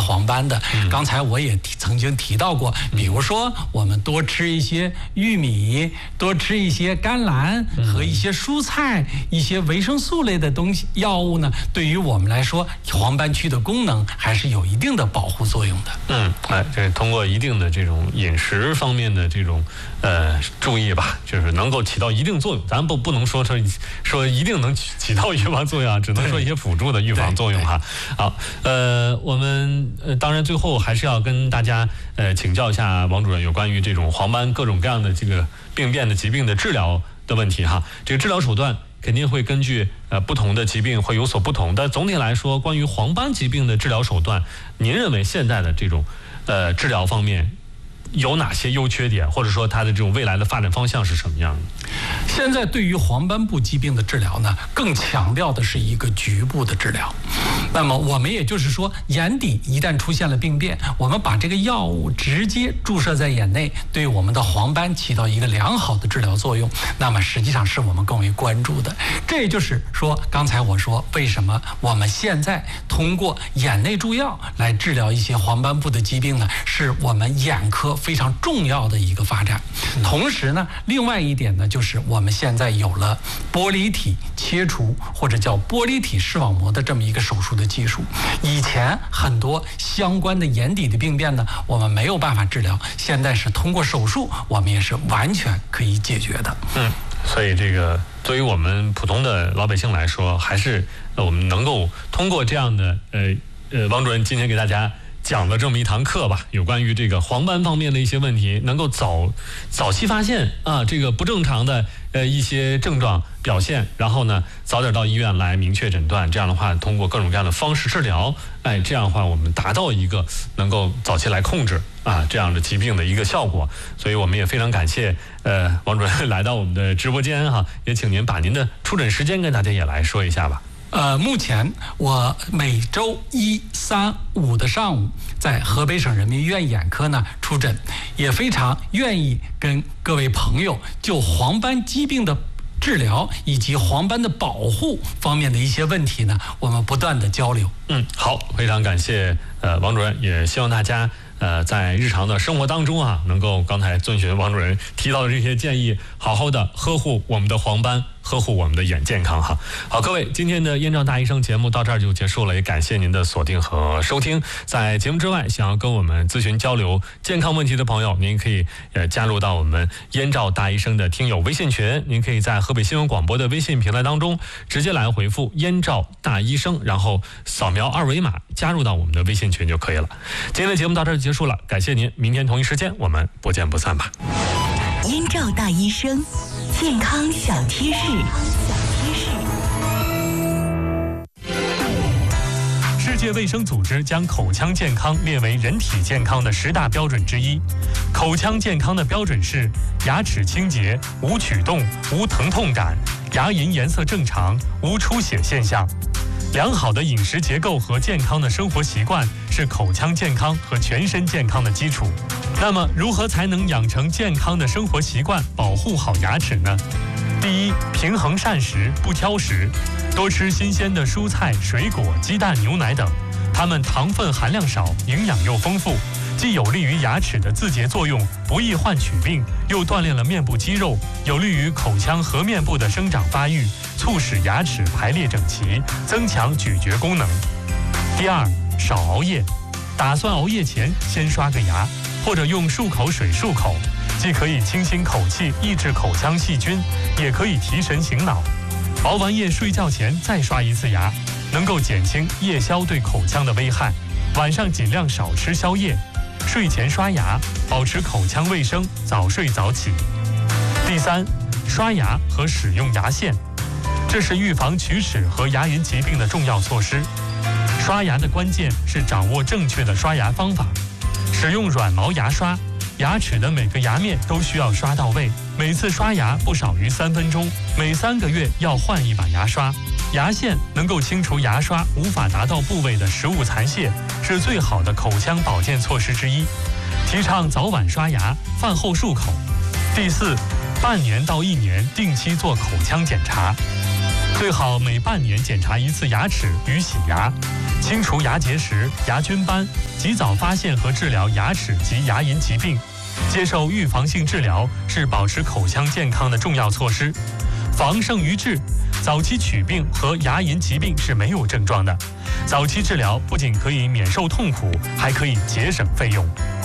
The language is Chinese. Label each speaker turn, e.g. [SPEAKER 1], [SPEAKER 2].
[SPEAKER 1] 黄斑的。刚才我也曾经提到过，比如说我们多吃一些玉米，多吃一些甘蓝和一些蔬菜，一些维生素类的东西药物呢，对于我们来说，黄斑区的功能还是有一定的保护作用的。
[SPEAKER 2] 这通过一定的这种饮食方面的这种注意吧，就是能够起到一定作用。咱不能说一定能起到预防作用啊，只能说一些辅助的预防作用哈。好，我们当然最后还是要跟大家请教一下王主任有关于这种黄斑各种各样的这个病变的疾病的治疗的问题哈。这个治疗手段肯定会根据不同的疾病会有所不同，但总体来说，关于黄斑疾病的治疗手段，您认为现在的这种治疗方面有哪些优缺点，或者说它的这种未来的发展方向是什么样的？
[SPEAKER 1] 现在对于黄斑部疾病的治疗呢，更强调的是一个局部的治疗。那么我们也就是说，眼底一旦出现了病变，我们把这个药物直接注射在眼内，对我们的黄斑起到一个良好的治疗作用，那么实际上是我们更为关注的。这也就是说，刚才我说为什么我们现在通过眼内注药来治疗一些黄斑部的疾病呢？是我们眼科非常重要的一个发展。同时呢，另外一点呢，就是我们现在有了玻璃体切除或者叫玻璃体视网膜的这么一个手术的技术。以前很多相关的眼底的病变呢，我们没有办法治疗，现在是通过手术，我们也是完全可以解决的。
[SPEAKER 2] 所以这个对于我们普通的老百姓来说，还是我们能够通过这样的王主任今天给大家讲了这么一堂课吧，有关于这个黄斑方面的一些问题，能够早期发现啊，这个不正常的一些症状表现，然后呢早点到医院来明确诊断，这样的话通过各种各样的方式治疗，这样的话我们达到一个能够早期来控制这样的疾病的一个效果。所以我们也非常感谢王主任来到我们的直播间哈，也请您把您的出诊时间跟大家也来说一下吧。
[SPEAKER 1] 目前我每周1、3、5的上午在河北省人民医院眼科呢出诊，也非常愿意跟各位朋友就黄斑疾病的治疗以及黄斑的保护方面的一些问题呢，我们不断的交流。
[SPEAKER 2] 好，非常感谢王主任，也希望大家在日常的生活当中能够刚才遵循王主任提到的这些建议，好好的呵护我们的黄斑，呵护我们的眼健康哈。好，各位，今天的燕赵大医生节目到这儿就结束了，也感谢您的锁定和收听。在节目之外，想要跟我们咨询交流健康问题的朋友，您可以加入到我们燕赵大医生的听友微信群，您可以在河北新闻广播的微信平台当中直接来回复燕赵大医生，然后扫描2维码加入到我们的微信群就可以了。今天的节目到这儿结束了，感谢您，明天同一时间我们不见不散吧。
[SPEAKER 3] 燕赵大医生健康小贴士。
[SPEAKER 4] 世界卫生组织将口腔健康列为人体健康的10大标准之一。口腔健康的标准是：牙齿清洁、无龋动、无疼痛感、牙龈颜色正常、无出血现象。良好的饮食结构和健康的生活习惯是口腔健康和全身健康的基础。那么，如何才能养成健康的生活习惯，保护好牙齿呢？第一，平衡膳食，不挑食，多吃新鲜的蔬菜、水果、鸡蛋、牛奶等，它们糖分含量少，营养又丰富，既有利于牙齿的自洁作用，不易患龋病，又锻炼了面部肌肉，有利于口腔颌面部的生长发育，促使牙齿排列整齐，增强咀嚼功能。第二，少熬夜，打算熬夜前先刷个牙，或者用漱口水漱口，既可以清新口气，抑制口腔细菌，也可以提神醒脑。熬完夜睡觉前再刷一次牙，能够减轻夜宵对口腔的危害。晚上尽量少吃宵夜，睡前刷牙，保持口腔卫生，早睡早起。第三，刷牙和使用牙线，这是预防龋齿和牙龈疾病的重要措施。刷牙的关键是掌握正确的刷牙方法，使用软毛牙刷，牙齿的每个牙面都需要刷到位，每次刷牙不少于3分钟，每3个月要换一把牙刷。牙线能够清除牙刷无法达到部位的食物残屑，是最好的口腔保健措施之一。提倡早晚刷牙，饭后漱口。第四，半年到1年定期做口腔检查。 最好每半年检查一次牙齿与洗牙，清除牙结石、牙菌斑，及早发现和治疗牙齿及牙龈疾病。接受预防性治疗是保持口腔健康的重要措施。防胜于治，早期龋病和牙龈疾病是没有症状的。早期治疗不仅可以免受痛苦，还可以节省费用。